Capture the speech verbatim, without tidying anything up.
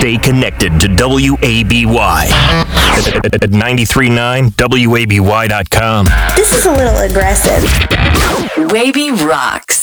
Stay connected to W A B Y at ninety-three point nine W A B Y dot com. This is a little aggressive. Wavy rocks.